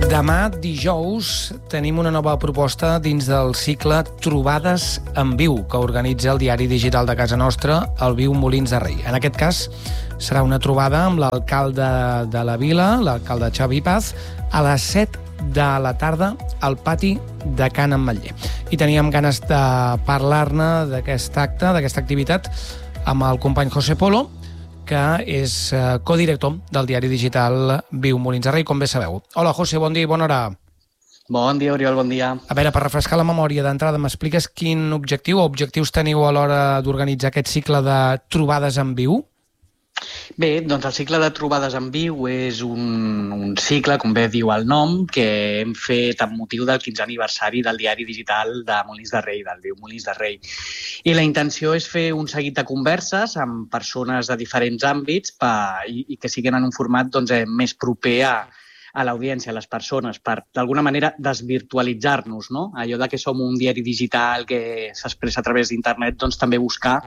Demà, dijous, tenim una nova proposta dins del cicle Trobades en Viu, que organitza el diari digital de casa nostra, el Viu Molins de Rei. En aquest cas, serà una trobada amb l'alcalde de la vila, l'alcalde Xavi Paz, a les 7 de la tarda al pati de Can Ametller. I teníem ganes de parlar-ne d'aquest acte, d'aquesta activitat, amb el company José Polo, que és codirector del diari digital Viu Molins de Rei, com bé sabeu. Hola, José, bon dia i bona hora. Bon dia, Oriol, bon dia. A veure, per refrescar la memòria d'entrada, m'expliques quin objectiu o objectius teniu a l'hora d'organitzar aquest cicle de trobades en viu? Bé, doncs el cicle de trobades en viu és un cicle, com bé diu el nom, que hem fet amb motiu del 15è aniversari del diari digital de Molins de Rei, del Viu Molins de Rei. I la intenció és fer un seguit de converses amb persones de diferents àmbits i que siguin en un format més proper a l'audiència, a les persones, per d'alguna manera desvirtualitzar-nos, no? Allò de que som un diari digital que s'expressa a través d'internet, doncs també buscar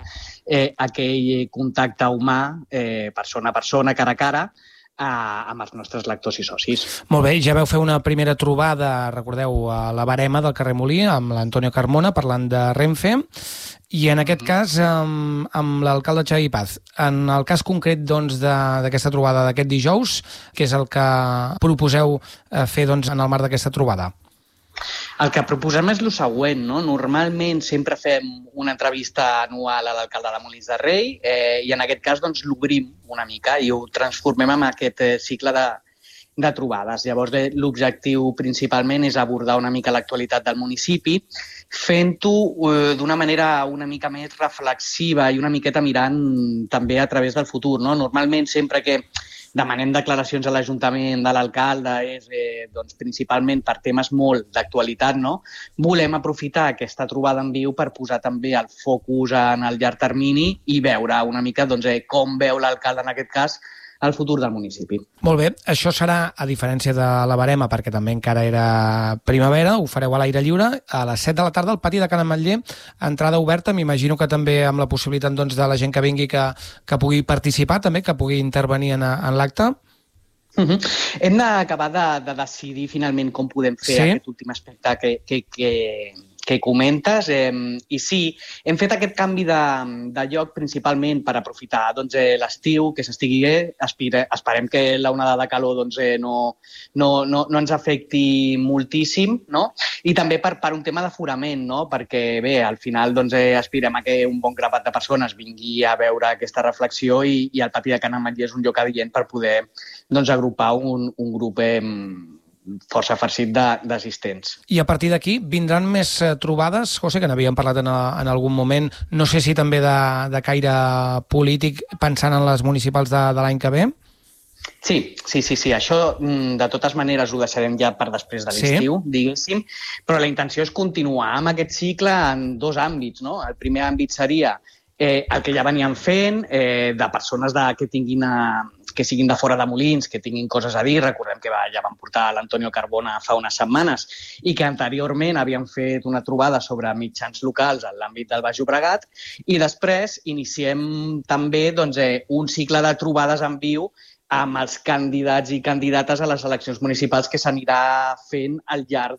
aquell contacte humà, persona a persona, cara a cara, amb els nostres lectors i socis. Molt bé, ja vau fer una primera trobada, recordeu, a la Barema del carrer Molí, amb l'Antonio Carmona, parlant de Renfe, i en aquest cas amb l'alcalde Xavi Paz. En el cas concret d'aquesta trobada d'aquest dijous, què és el que proposeu fer en el marc d'aquesta trobada? El que proposem és el següent, no? Normalment sempre fem una entrevista anual a l'alcalde de Molins de Rei i en aquest cas l'obrim una mica i ho transformem en aquest cicle de trobades. Llavors l'objectiu principalment és abordar una mica l'actualitat del municipi, fent-ho d'una manera una mica més reflexiva i una miqueta mirant també a través del futur, no? Normalment sempre que demanem declaracions a l'Ajuntament de l'alcalde és principalment per temes molt d'actualitat, no? Volem aprofitar aquesta trobada en viu per posar també el focus en el llarg termini i veure una mica com veu l'alcalde en aquest cas el futur del municipi. Molt bé, això serà, a diferència de la Barema, perquè també encara era primavera, ho fareu a l'aire lliure, a les 7 de la tarda al pati de Can Ametller, entrada oberta, m'imagino que també amb la possibilitat de la gent que vingui que pugui participar també, que pugui intervenir en l'acte. Hem d'acabar de decidir finalment com podem fer aquest últim aspecte que comentes. I sí, hem fet aquest canvi de lloc principalment per aprofitar l'estiu, que s'estigui bé. Esperem que l'onada de calor no ens afecti moltíssim, no? I també per un tema d'aforament, no? Perquè bé, al final aspirem a que un bon grapat de persones vingui a veure aquesta reflexió i el pati de Can Ametller és un lloc adient per poder agrupar un grup força farcit d'assistents. I a partir d'aquí vindran més trobades, José, que n'havíem parlat en algun moment, no sé si també de caire polític, pensant en les municipals de l'any que ve? Sí. Això, de totes maneres, ho deixarem ja per després de l'estiu, diguéssim, però la intenció és continuar amb aquest cicle en dos àmbits, no? El primer àmbit seria el que ja veníem fent, de persones que siguin de fora de Molins, que tinguin coses a dir. Recordem que ja vam portar l'Antonio Carmona fa unes setmanes i que anteriorment havien fet una trobada sobre mitjans locals en l'àmbit del Baix Llobregat i després iniciem també un cicle de trobades en viu amb els candidats i candidates a les eleccions municipals que s'anirà fent al llarg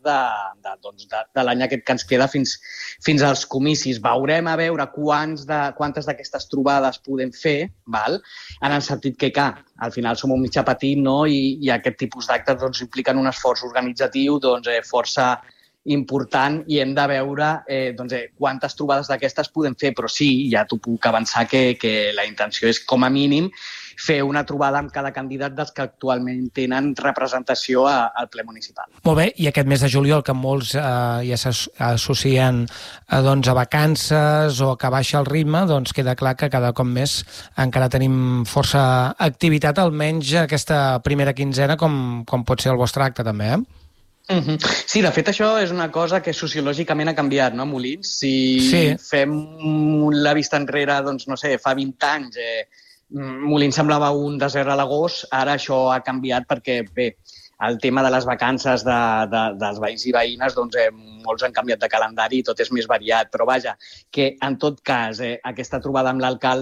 de l'any aquest que ens queda fins als comicis. Veurem a veure quantes d'aquestes trobades podem fer, en el sentit que, al final som un mitjà petit, no? I aquest tipus d'actes impliquen un esforç organitzatiu força important i hem de veure quantes trobades d'aquestes podem fer, però sí, ja t'ho puc avançar que la intenció és, com a mínim, fer una trobada amb cada candidat dels que actualment tenen representació al ple municipal. Molt bé, i aquest mes de juliol, que molts ja s'associen a vacances o que baixa el ritme, queda clar que cada cop més encara tenim força activitat, almenys aquesta primera quinzena, com pot ser el vostre acte també, Sí, de fet això és una cosa que sociològicament ha canviat, no, Molins? Si fem la vista enrere, fa 20 anys, Molins semblava un desert a l'agost, ara això ha canviat perquè, bé, el tema de les vacances dels veïns i veïnes, molts han canviat de calendari i tot és més variat, però vaja, que en tot cas aquesta trobada amb l'alcalde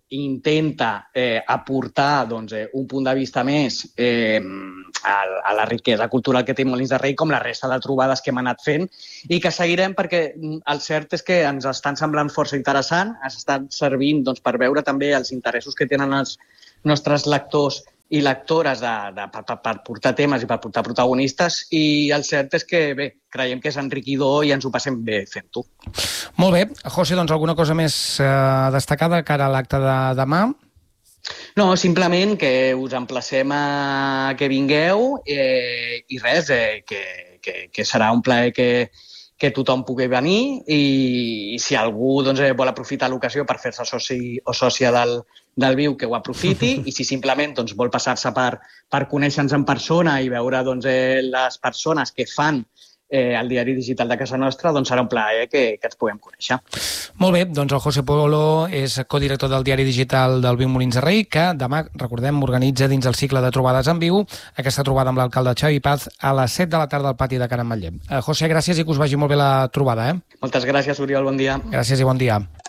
intenta aportar un punt de vista més a la riquesa cultural que té Molins de Rei, com la resta de trobades que hem anat fent, i que seguirem perquè el cert és que ens estan semblant força interessant, ens estan servint per veure també els interessos que tenen els nostres lectors i lectores per portar temes i per portar protagonistes, i el cert és que, bé, creiem que és enriquidor i ens ho passem bé fent-ho. Molt bé. José, doncs alguna cosa més destacada cara a l'acte de demà? No, simplement que us emplacem a que vingueu i res, que serà un plaer que tothom pugui venir, i si algú vol aprofitar l'ocasió per fer-se soci o sòcia del Viu, que ho aprofiti, i si simplement vol passar-se per conèixer-nos en persona i veure les persones que fan el diari digital de casa nostra, serà un plaer que ens puguem conèixer. Molt bé, doncs el José Polo és codirector del diari digital del Viu Molins de Rei, que demà, recordem, organitza dins el cicle de trobades en viu aquesta trobada amb l'alcalde Xavi Paz a les 7 de la tarda al pati de Can Ametller. José, gràcies i que us vagi molt bé la trobada. Moltes gràcies, Oriol, bon dia. Gràcies i bon dia.